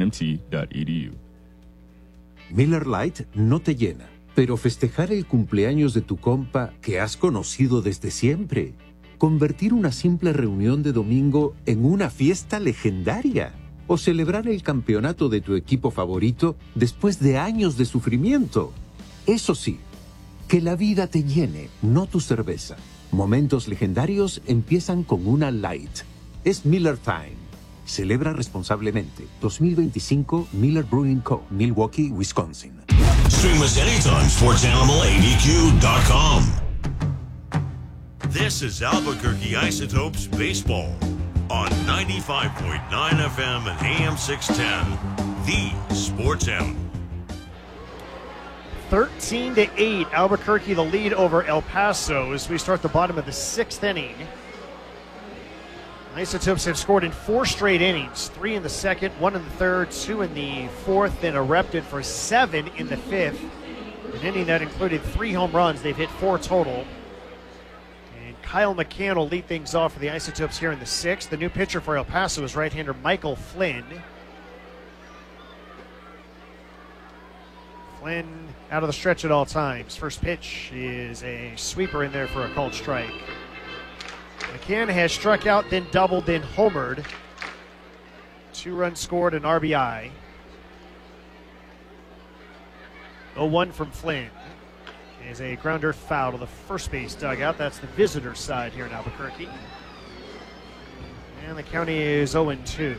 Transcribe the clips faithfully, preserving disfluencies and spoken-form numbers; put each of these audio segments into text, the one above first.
n m t dot e d u. Miller Lite no te llena, pero festejar el cumpleaños de tu compa que has conocido desde siempre. Convertir una simple reunión de domingo en una fiesta legendaria. O celebrar el campeonato de tu equipo favorito después de años de sufrimiento. Eso sí, que la vida te llene, no tu cerveza. Momentos legendarios empiezan con una Light. Es Miller Time. Celebra responsablemente. dos mil veinticinco Miller Brewing Co., Milwaukee, Wisconsin. Stream us anytime, sports animal a d q dot com. This is Albuquerque Isotopes Baseball on ninety-five point nine F M and A M six ten, the Sports Animal. thirteen to eight, Albuquerque the lead over El Paso as we start the bottom of the sixth inning. Isotopes have scored in four straight innings, three in the second, one in the third, two in the fourth, and erupted for seven in the fifth. An inning that included three home runs. They've hit four total. And Kyle McCann will lead things off for the Isotopes here in the sixth. The new pitcher for El Paso is right-hander Michael Flynn. Flynn out of the stretch at all times. First pitch is a sweeper in there for a called strike. McCann has struck out, then doubled, then homered. Two runs scored, an R B I. oh one from Flynn is a grounder foul to the first base dugout. That's the visitor side here in Albuquerque. And the county is oh and two.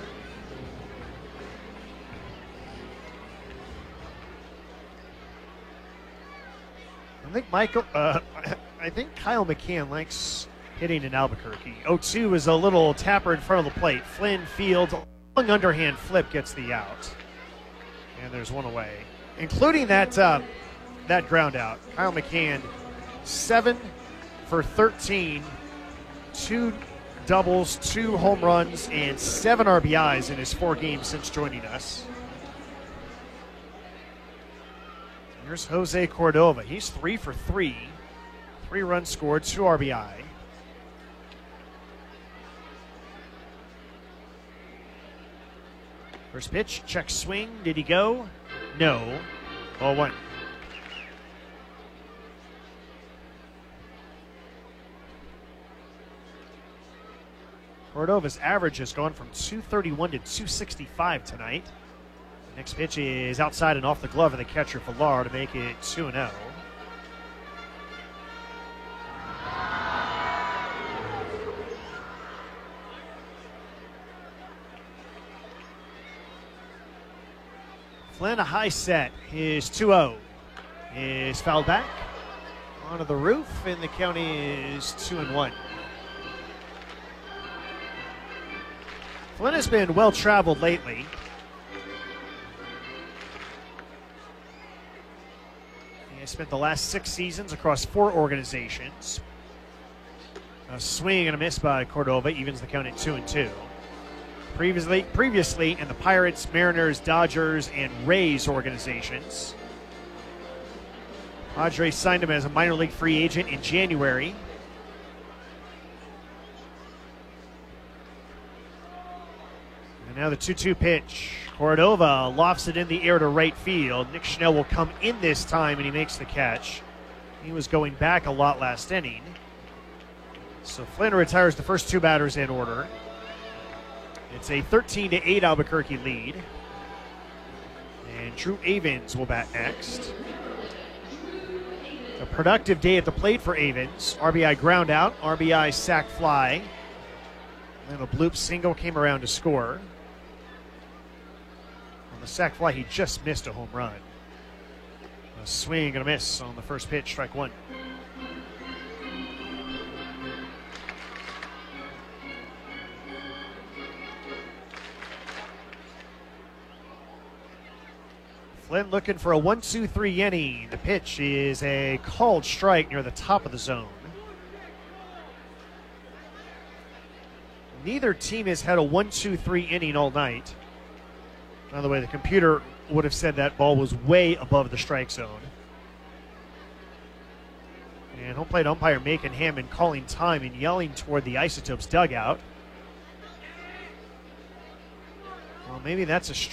I think Michael, uh, I think Kyle McCann likes hitting in Albuquerque. oh two is a little tapper in front of the plate. Flynn fields, a long underhand flip gets the out. And there's one away. Including that uh, that ground out. Kyle McCann, seven for thirteen, two doubles, two home runs, and seven R B Is in his four games since joining us. Here's Jose Cordova. He's three for three. Three runs scored, two R B I. First pitch, check swing. Did he go? No. oh one. Cordova's average has gone from two thirty-one to two sixty-five tonight. Next pitch is outside and off the glove of the catcher Villar to make it two and oh. Flynn, a high set. His two oh is fouled back onto the roof, and the county is two and one. Flynn has been well traveled lately. He has spent the last six seasons across four organizations. A swing and a miss by Cordova evens the count at two and two. Previously, previously in the Pirates, Mariners, Dodgers, and Rays organizations. Padres signed him as a minor league free agent in January. And now the two two pitch. Cordova lofts it in the air to right field. Nick Schnell will come in this time, and he makes the catch. He was going back a lot last inning. So Flynn retires the first two batters in order. It's a thirteen to eight Albuquerque lead. And Drew Avens will bat next. A productive day at the plate for Avens. R B I ground out, R B I sac fly. And then a bloop single came around to score. On the sac fly, he just missed a home run. A swing and a miss on the first pitch, strike one. Flynn looking for a one two three inning. The pitch is a called strike near the top of the zone. Neither team has had a one two three inning all night. By the way, the computer would have said that ball was way above the strike zone. And home plate umpire Macon Hammond calling time and yelling toward the Isotopes dugout. Well, maybe that's a